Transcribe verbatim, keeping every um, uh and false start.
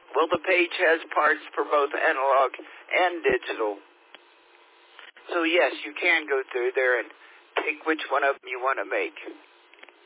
Well, the page has parts for both analog and digital. So, yes, you can go through there and pick which one of them you want to make.